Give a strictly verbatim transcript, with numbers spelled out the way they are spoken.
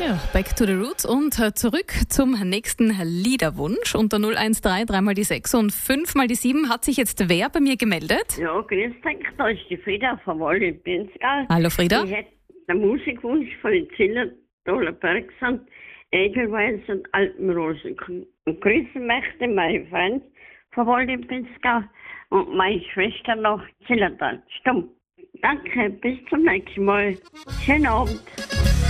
Ja, back to the roots und äh, zurück zum nächsten Liederwunsch. Unter null eins drei, dreimal die sechs und fünfmal die sieben hat sich jetzt wer bei mir gemeldet? Ja, grüß dich, da ist die Frieda von Wolle-Pinzgau. Hallo Frieda. Ich hätte den Musikwunsch von den Zillertaler Bergsand, Edelweiß und Alpenrosen. Und grüßen möchte meine Freund von Wolle-Pinzgau und meine Schwester nach Zillertal. Stumm. Danke, bis zum nächsten Mal. Schönen Abend.